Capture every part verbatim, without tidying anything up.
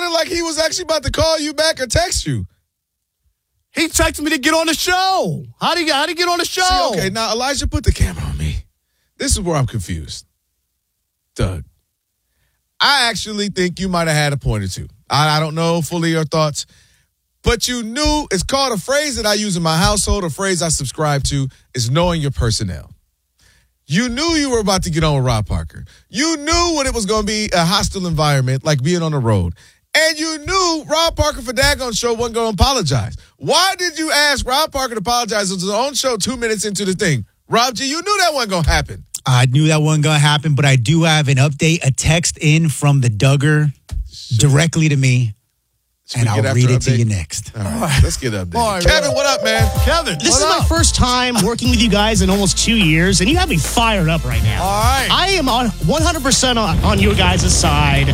sounded like he was actually about to call you back or text you. He texted me to get on the show. How do you, how do you get on the show? See, okay, now, Elijah, put the camera on me. This is where I'm confused. Doug, I actually think you might have had a point or two. I, I don't know fully your thoughts, but you knew, it's called a phrase that I use in my household, a phrase I subscribe to, is knowing your personnel. You knew you were about to get on with Rob Parker. You knew when it was going to be a hostile environment, like being on the road. And you knew Rob Parker for Dagon's show wasn't going to apologize. Why did you ask Rob Parker to apologize on his own show two minutes into the thing? Rob G, you knew that wasn't going to happen. I knew that wasn't going to happen, but I do have an update, a text in from the Duggar directly to me, Should and I'll read it update? to you next. All right, All right. Let's get up there. Right, Kevin, what up, man? Kevin, This is up? my first time working with you guys in almost two years, and you have me fired up right now. All right. I am on one hundred percent on, on your guys' side.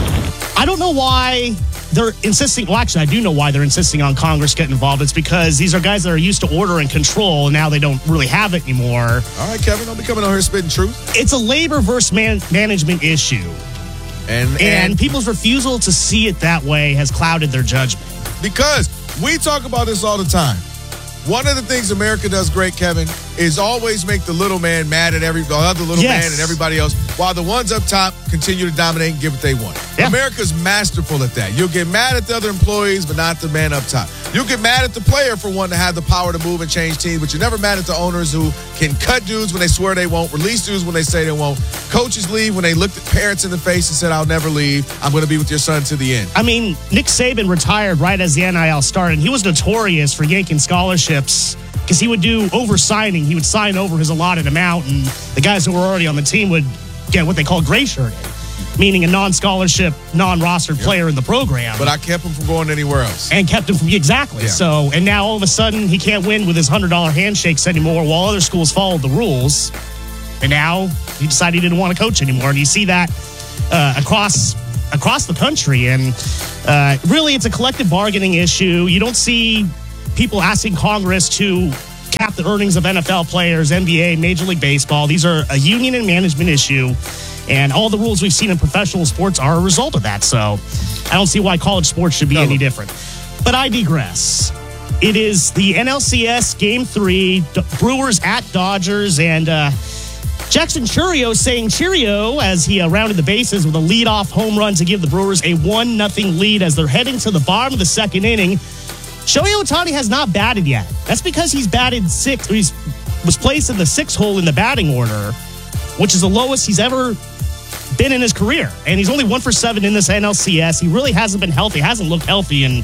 I don't know why they're insisting. Well, actually, I do know why they're insisting on Congress getting involved. It's because these are guys that are used to order and control, and now they don't really have it anymore. All right, Kevin, don't be coming on here spitting truth. It's a labor versus man- management issue. And, and, and people's refusal to see it that way has clouded their judgment. Because we talk about this all the time. One of the things America does great, Kevin, is always make the little man mad at every the other little yes. man and everybody else, while the ones up top continue to dominate and get what they want. Yeah. America's masterful at that. You'll get mad at the other employees, but not the man up top. You'll get mad at the player for wanting to have the power to move and change teams, but you're never mad at the owners who can cut dudes when they swear they won't, release dudes when they say they won't. Coaches leave when they looked at parents in the face and said, I'll never leave. I'm going to be with your son to the end. I mean, Nick Saban retired right as the N I L started. He was notorious for yanking scholarships because he would do over-signing. He would sign over his allotted amount, and the guys who were already on the team would get what they call gray shirted, meaning a non-scholarship, non-rostered yep. player in the program. But I kept him from going anywhere else. And kept him from, exactly. Yeah. So, and now all of a sudden he can't win with his one hundred dollars handshakes anymore while other schools followed the rules. And now he decided he didn't want to coach anymore. And you see that uh, across across the country. And uh, really, it's a collective bargaining issue. You don't see people asking Congress to cap the earnings of N F L players, N B A, Major League Baseball. These are a union and management issue. And all the rules we've seen in professional sports are a result of that. So I don't see why college sports should be no. any different. But I digress. It is the N L C S Game three, Brewers at Dodgers, and uh, Jackson Chourio saying cheerio as he uh, rounded the bases with a leadoff home run to give the Brewers a one nothing lead as they're heading to the bottom of the second inning. Shohei Ohtani has not batted yet. That's because he's batted six, or he's was placed in the sixth hole in the batting order, which is the lowest he's ever been in his career. And he's only one for seven in this N L C S. He really hasn't been healthy. Hasn't looked healthy in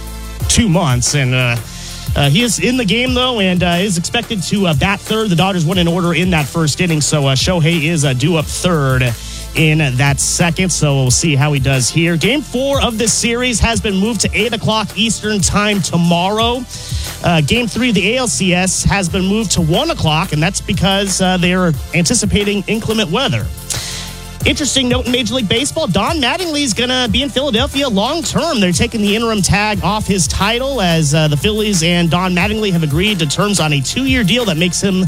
two months. And uh, uh, he is in the game, though, and uh, is expected to uh, bat third. The Dodgers went in order in that first inning, so uh, Shohei is uh, due up third in that second, so we'll see how he does here. Game four of this series has been moved to eight o'clock Eastern time tomorrow. Uh, game three of the A L C S has been moved to one o'clock, and that's because uh, they're anticipating inclement weather. Interesting note in Major League Baseball, Don Mattingly is going to be in Philadelphia long term. They're taking the interim tag off his title as uh, the Phillies and Don Mattingly have agreed to terms on a two-year deal that makes him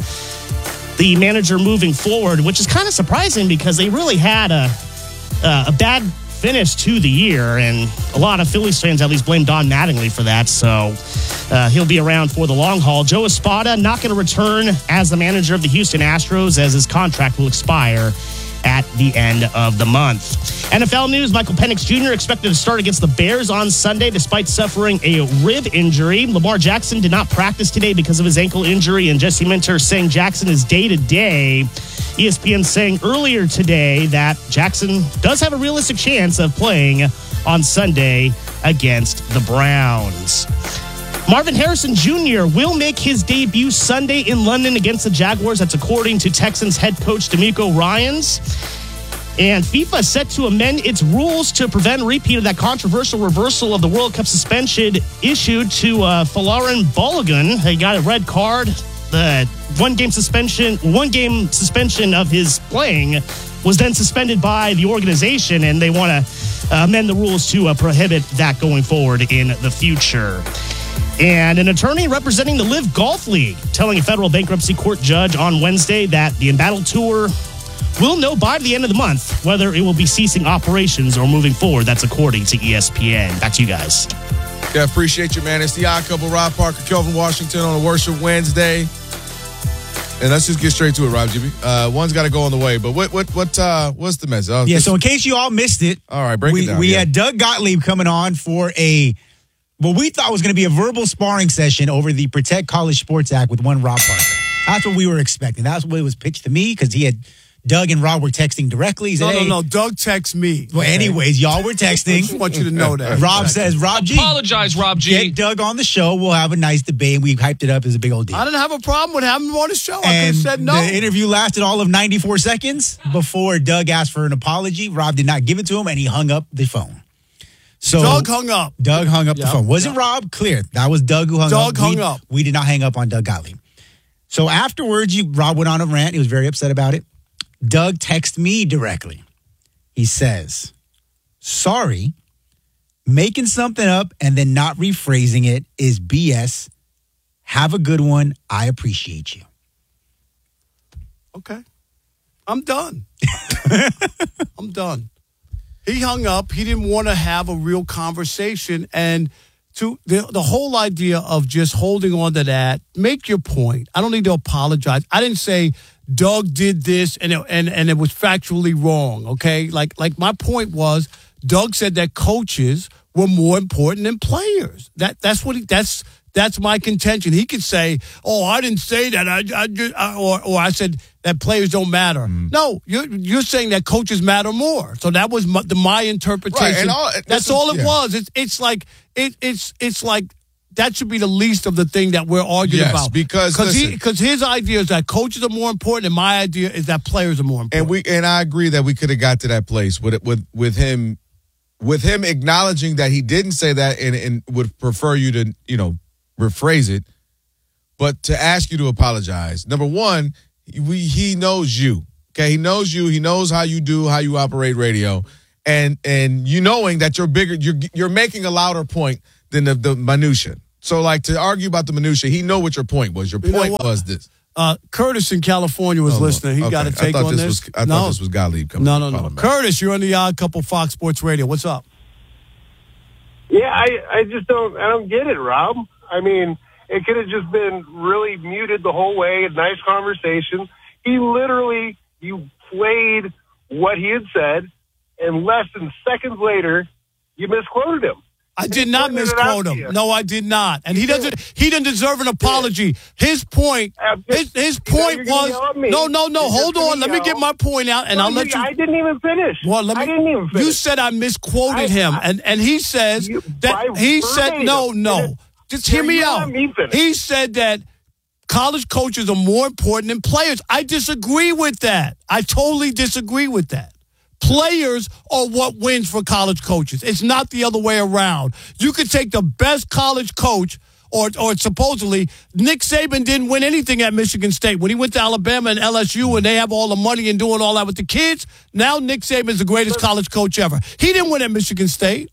the manager moving forward, which is kind of surprising because they really had a uh, a bad finish to the year, and a lot of Phillies fans at least blame Don Mattingly for that, so uh, he'll be around for the long haul. Joe Espada not going to return as the manager of the Houston Astros as his contract will expire at the end of the month. N F L news, Michael Penix Junior expected to start against the Bears on Sunday despite suffering a rib injury. Lamar Jackson did not practice today because of his ankle injury, and Jesse Minter saying Jackson is day-to-day. E S P N saying earlier today that Jackson does have a realistic chance of playing on Sunday against the Browns. Marvin Harrison Junior will make his debut Sunday in London against the Jaguars. That's according to Texans head coach DeMeco Ryans. And FIFA is set to amend its rules to prevent a repeat of that controversial reversal of the World Cup suspension issued to uh, Folarin Balogun. He got a red card. The one game suspension, one game suspension of his playing was then suspended by the organization, and they want to uh, amend the rules to uh, prohibit that going forward in the future. And an attorney representing the Live Golf League telling a federal bankruptcy court judge on Wednesday that the Embattled Tour We'll know by the end of the month whether it will be ceasing operations or moving forward. That's according to E S P N. Back to you guys. Yeah, appreciate you, man. It's the Odd Couple, Rob Parker, Kelvin Washington on a Worship Wednesday. And let's just get straight to it, Rob G B. Uh, one's got to go on the way, but what what what uh, what's the message? Oh, yeah, this, so in case you all missed it, all right, break we, it down. We yeah. had Doug Gottlieb coming on for a what we thought was going to be a verbal sparring session over the Protect College Sports Act with one Rob Parker. That's what we were expecting. That's what it was pitched to me because he had Doug and Rob were texting directly. He said, No, no, hey. no. Doug texts me. Well, okay? anyways, y'all were I texting. just want you to know that. Rob says, Rob G. Apologize, Rob G. Get Doug on the show. We'll have a nice debate. And we hyped it up as a big old deal. I didn't have a problem with having him on the show. I could have And said no. the interview lasted all of ninety-four seconds before Doug asked for an apology. Rob did not give it to him, and he hung up the phone. So Doug hung up. Doug hung up Yep, the phone. Wasn't yep. Rob? Clear. That was Doug who hung Doug up. hung we, up. We did not hang up on Doug Gottlieb. So afterwards, you, Rob went on a rant. He was very upset about it. Doug texted me directly. He says, sorry, making something up and then not rephrasing it is B S. Have a good one. I appreciate you. Okay. I'm done. I'm done. He hung up. He didn't want to have a real conversation. And to the, the whole idea of just holding on to that, make your point. I don't need to apologize. I didn't say Doug did this and it, and, and it was factually wrong, okay? Like, like my point was Doug said that coaches were more important than players. That That's what he, that's that's my contention. He could say, oh, I didn't say that. I, I, just, I or, or I said that players don't matter. Mm. No, you're, you're saying that coaches matter more. So that was my, the, my interpretation. Right, and all- that's this all is- it yeah. was. It's, it's like, it, it's, it's like, that should be the least of the thing that we're arguing Yes, about. because, Cause he, listen. cause his idea is that coaches are more important, and my idea is that players are more important. And we and I agree that we could have got to that place with with with him with him acknowledging that he didn't say that and, and would prefer you to, you know, rephrase it. But to ask you to apologize. Number one, we he knows you. Okay, he knows you. He knows how you do, how you operate radio. And and you knowing that you're bigger, you're you're making a louder point than the, the minutia. So like to argue about the minutia, he know what your point was. Your You know point what? was this. Uh, Curtis in California was Oh, listening. He okay. got a I take thought on this. this. Was, I no, thought this was Gottlieb coming. no, no, no. calling back. Curtis, you're on the Odd Couple Fox Sports Radio. What's up? Yeah, I, I just don't I don't get it, Rob. I mean, it could have just been really muted the whole way, a nice conversation. He literally, you played what he had said, and less than seconds later, you misquoted him. I did not pointed it out misquote to him. you. No, I did not. And he doesn't. He didn't deserve an apology. His point. Uh, His, his you know, point you're gonna yell at was. me. No, no, no. You're Hold just on. gonna Let me yell. get my point out, and No, I'll let you. I didn't even finish. Well, let me, I didn't even finish. You said I misquoted I- him, I- and and he says You- that by he said verbatim. no, no. It- Just Yeah, hear me you out. let me finish. He said that college coaches are more important than players. I disagree with that. I totally disagree with that. Players are what wins for college coaches. It's not the other way around. You could take the best college coach, or or supposedly Nick Saban didn't win anything at Michigan State. When he went to Alabama and L S U and they have all the money and doing all that with the kids, now Nick Saban is the greatest college coach ever. He didn't win at Michigan State.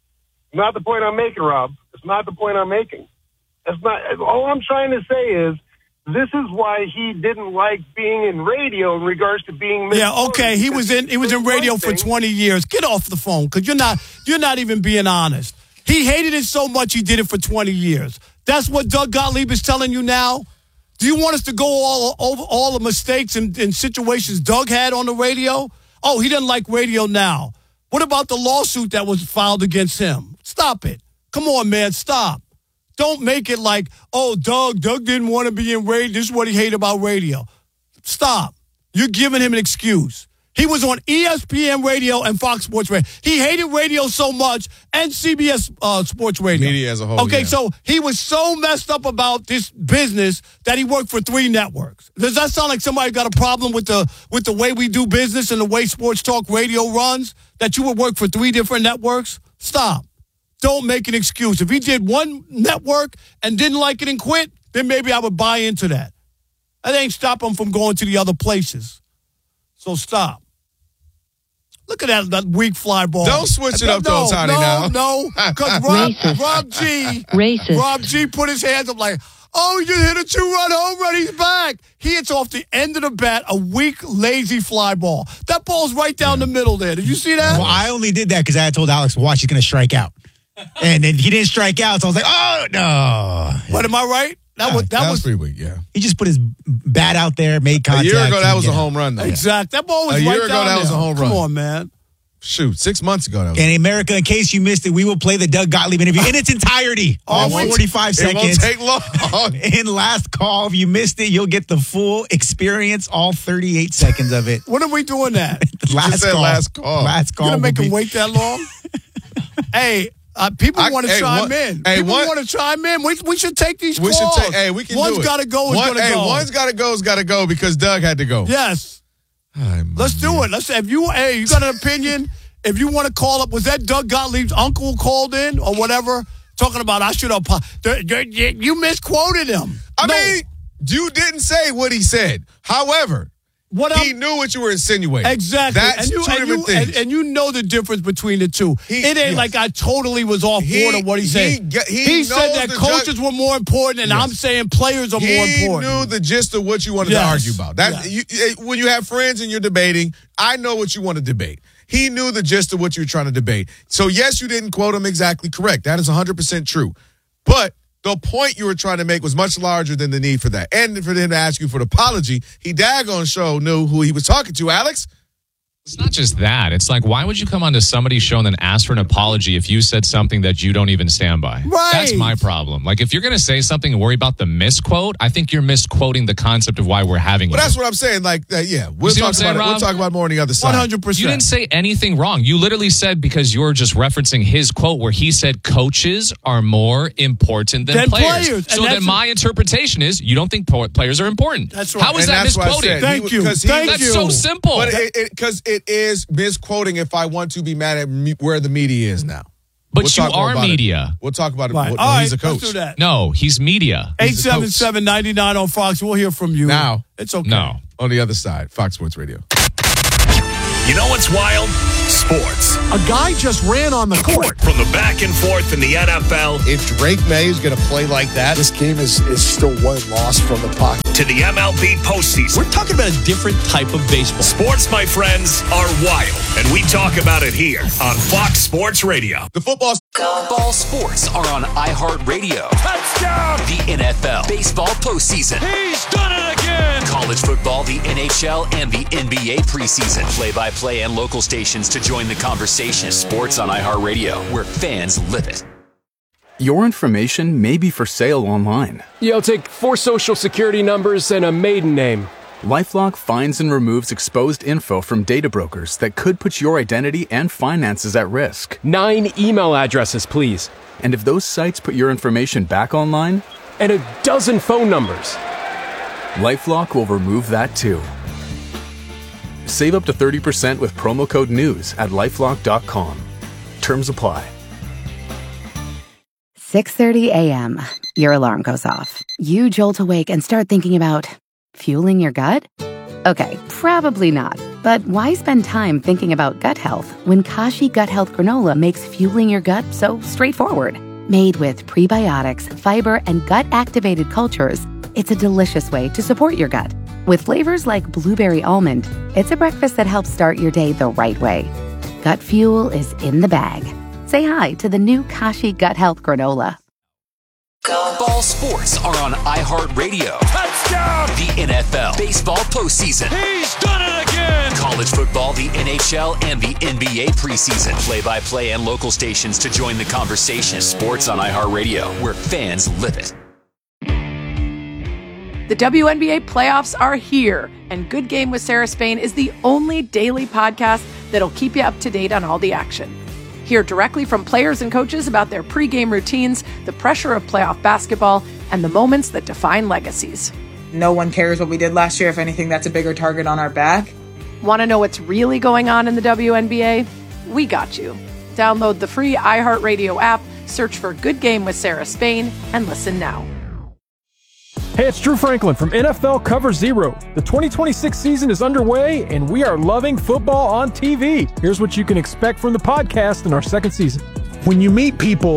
Not the point I'm making, Rob. It's not the point I'm making. That's not. All I'm trying to say is this is why he didn't like being in radio in regards to being. Yeah, okay. He was in he was in radio for twenty years. Get off the phone, because you're not you're not even being honest. He hated it so much he did it for twenty years. That's what Doug Gottlieb is telling you now. Do you want us to go all over all the mistakes and, and situations Doug had on the radio? Oh, he doesn't like radio now. What about the lawsuit that was filed against him? Stop it. Come on, man, stop. Don't make it like, oh, Doug, Doug didn't want to be in radio. This is what he hated about radio. Stop. You're giving him an excuse. He was on E S P N Radio and Fox Sports Radio. He hated radio so much, and C B S uh, Sports Radio. Media as a whole, Okay, yeah. so he was so messed up about this business that he worked for three networks. Does that sound like somebody got a problem with the with the way we do business and the way Sports Talk Radio runs, that you would work for three different networks? Stop. Don't make an excuse. If he did one network and didn't like it and quit, then maybe I would buy into that. That ain't stop him from going to the other places. So stop. Look at that, that weak fly ball. Don't switch it up to Ohtani no, now. No, because Rob, Racist. Rob G, Racist. Rob G put his hands up like, Oh, he just hit a two-run home run. He's back. He hits off the end of the bat a weak, lazy fly ball. That ball's right down the middle there. Did you see that? Well, I only did that because I had told Alex, watch, he's going to strike out. And then he didn't strike out, so I was like, oh, no. But am I right? That, Yeah, was, that, that was was pretty weak, yeah. He just put his bat out there, made A contact. year ago, that and was a get out. home run, though. exact. That ball was A year right ago, down that was there. a home Come run. on, man. Shoot, six months ago, that was. And America, in case you missed it, we will play the Doug Gottlieb interview in its entirety. All It won't- forty-five It seconds. won't take long. In last call, if you missed it, you'll get the full experience, all thirty-eight seconds of it. When are we doing that? Last said call. last call. Last call. You gonna will make be- him wait that long? Hey, uh, people I- want to hey, chime one- in. hey, people one- want to chime in. We, we should take these We calls. should take. Hey, we can One's do it. got to go. Is One, going to hey, go. one's got to go. Is got to go because Doug had to go. Yes. Ay, Let's do it. Let's. If you, hey, you got an opinion? If you want to call up, was that Doug Gottlieb's uncle called in or whatever? Talking about I should have. You misquoted him. I No. mean, you didn't say what he said. However, What he I'm- knew what you were insinuating. Exactly. That's and you, two and different you, things. And, and you know the difference between the two. He- it ain't yes. like I totally was off He- board of what he he said. get- he said knows that the coaches judge- were more important, and Yes. I'm saying players are more he important. knew the gist of what you wanted Yes. to argue about. That Yes. you, eh, when you have friends and you're debating, I know what you want to debate. He knew the gist of what you were trying to debate. So yes, you didn't quote him exactly correct. That is one hundred percent true. But the point you were trying to make was much larger than the need for that. And for him to ask you for the apology, he daggone show knew who he was talking to, Alex. It's not just that. It's like, why would you come onto somebody's show and then ask for an apology if you said something that you don't even stand by? Right. That's my problem. Like, if you're going to say something and worry about the misquote, I think you're misquoting the concept of why we're having But it. that's what I'm saying. Like, uh, yeah, we'll see what talk I'm saying, about it. We'll Rob? talk about it more on the other side. one hundred percent. You didn't say anything wrong. You literally said, because you're just referencing his quote where he said coaches are more important than Than players. players. So And then that's- my interpretation is you don't think po- players are important. That's right. How is And that that's why I misquoted? said Thank he- you. 'cause he- Thank That's you. so simple. But it because it, it is misquoting if I want to be mad at me, where the media is now. But We'll you talk more are about it. media. We'll talk about it. Right. when All right, he's a coach. let's do that. No, he's media. eight seven seven, nine nine on Fox. We'll hear from you. Now. It's okay. No. On the other side, Fox Sports Radio. You know what's wild? Sports. A guy just ran on the court. From the back and forth in the N F L If Drake May is going to play like that, This game is, is still one loss from the pocket. to the M L B postseason. We're talking about a different type of baseball. Sports, my friends, are wild, and we talk about it here on Fox Sports Radio. The football. Ball sports are on iHeartRadio. Touchdown! The N F L, baseball postseason, He's done it again! college football, the N H L, and the N B A preseason. Play-by-play and local stations to join the conversation. Sports on iHeartRadio, where fans live it. Your information may be for sale online. Yeah, I'll take four social security numbers and a maiden name. LifeLock finds and removes exposed info from data brokers that could put your identity and finances at risk. Nine email addresses, please. And if those sites put your information back online, And a dozen phone numbers. LifeLock will remove that too. Save up to thirty percent with promo code NEWS at lifelock dot com. Terms apply. six thirty a.m. Your alarm goes off. You jolt awake and start thinking about fueling your gut? Okay, probably not. But why spend time thinking about gut health when Kashi Gut Health Granola makes fueling your gut so straightforward? Made with prebiotics, fiber, and gut-activated cultures, it's a delicious way to support your gut. With flavors like blueberry almond, it's a breakfast that helps start your day the right way. Gut fuel is in the bag. Say hi to the new Kashi Gut Health Granola. Ball sports are on iHeartRadio. Touchdown! The N F L, baseball postseason, He's done it again! college football, the N H L, and the N B A preseason. Play-by-play and local stations to join the conversation. Sports on iHeartRadio, where fans live it. The W N B A playoffs are here, and Good Game with Sarah Spain is the only daily podcast that'll keep you up to date on all the action. Hear directly from players and coaches about their pregame routines, the pressure of playoff basketball, and the moments that define legacies. No one cares what we did last year. If anything, that's a bigger target on our back. Want to know what's really going on in the W N B A? We got you. Download the free iHeartRadio app, search for Good Game with Sarah Spain, and listen now. Hey, it's Drew Franklin from N F L Cover Zero. The twenty twenty-six season is underway, and we are loving football on T V. Here's what you can expect from the podcast in our second season. When you meet people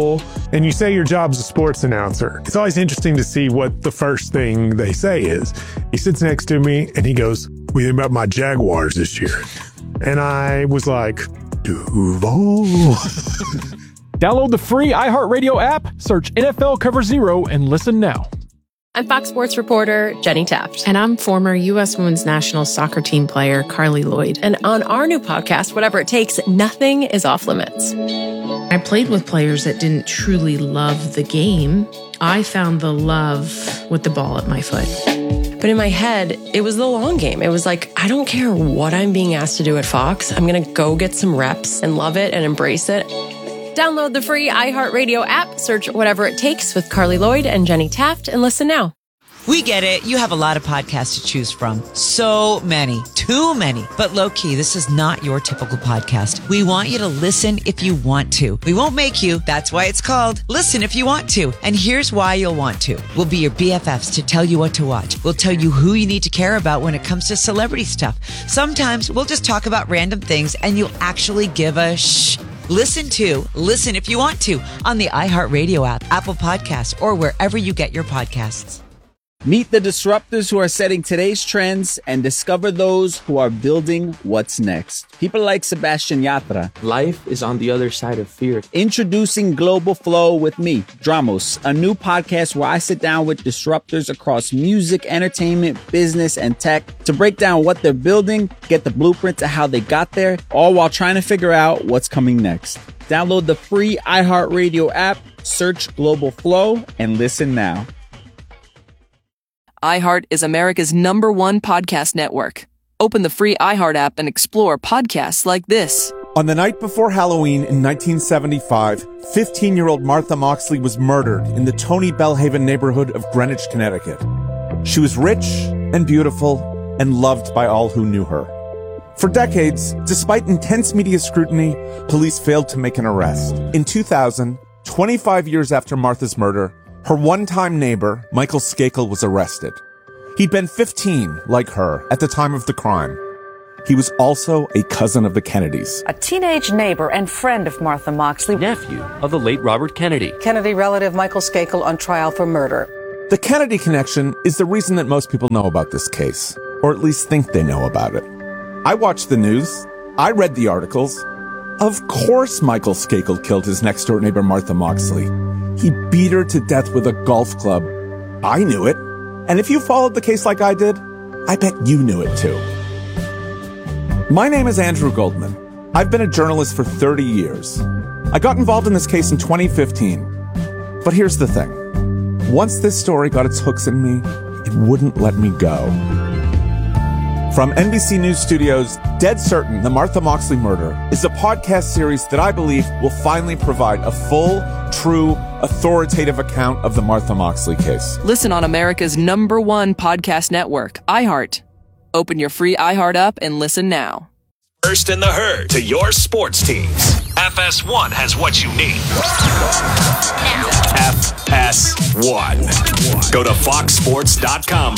and you say your job's a sports announcer, it's always interesting to see what the first thing they say is. He sits next to me and he goes, "What do you think about my Jaguars this year?" And I was like, Duval. Download the free iHeartRadio app, search N F L Cover Zero, and listen now. I'm Fox Sports reporter Jenny Taft. And I'm former U S Women's National Soccer Team player Carly Lloyd. And on our new podcast, Whatever It Takes, nothing is off limits. I played with players that didn't truly love the game. I found the love with the ball at my foot. But in my head, it was the long game. It was like, I don't care what I'm being asked to do at Fox. I'm going to go get some reps and love it and embrace it. Download the free iHeartRadio app, search Whatever It Takes with Carly Lloyd and Jenny Taft, and listen now. We get it. You have a lot of podcasts to choose from. So many. Too many. But low-key, this is not your typical podcast. We want you to listen if you want to. We won't make you. That's why it's called Listen If You Want To. And here's why you'll want to. We'll be your B F Fs to tell you what to watch. We'll tell you who you need to care about when it comes to celebrity stuff. Sometimes we'll just talk about random things and you'll actually give a shh. Listen to Listen If You Want To on the iHeartRadio app, Apple Podcasts, or wherever you get your podcasts. Meet the disruptors who are setting today's trends and discover those who are building what's next. People like Sebastian Yatra. Life is on the other side of fear. Introducing Global Flow with me, Dramos, a new podcast where I sit down with disruptors across music, entertainment, business, and tech to break down what they're building, get the blueprint to how they got there, all while trying to figure out what's coming next. Download the free iHeartRadio app, search Global Flow, and listen now. iHeart is America's number one podcast network. Open the free iHeart app and explore podcasts like this. On the night before Halloween in nineteen seventy-five, fifteen-year-old Martha Moxley was murdered in the Tony Bellhaven neighborhood of Greenwich, Connecticut. She was rich and beautiful and loved by all who knew her. For decades, despite intense media scrutiny, police failed to make an arrest. In two thousand, twenty-five years after Martha's murder, her one-time neighbor, Michael Skakel, was arrested. He'd been fifteen, like her, at the time of the crime. He was also a cousin of the Kennedys. A teenage neighbor and friend of Martha Moxley. Nephew of the late Robert Kennedy. Kennedy relative Michael Skakel on trial for murder. The Kennedy connection is the reason that most people know about this case, or at least think they know about it. I watched the news. I read the articles. Of course Michael Skakel killed his next-door neighbor Martha Moxley. He beat her to death with a golf club. I knew it. And if you followed the case like I did, I bet you knew it too. My name is Andrew Goldman. I've been a journalist for thirty years. I got involved in this case in twenty fifteen. But here's the thing. Once this story got its hooks in me, it wouldn't let me go. From N B C News Studios, Dead Certain, The Martha Moxley Murder is a podcast series that I believe will finally provide a full, true, authoritative account of the Martha Moxley case. Listen on America's number one podcast network, iHeart. Open your free iHeart app and listen now. First in the herd to your sports teams. F S one has what you need. F S one. Go to fox sports dot com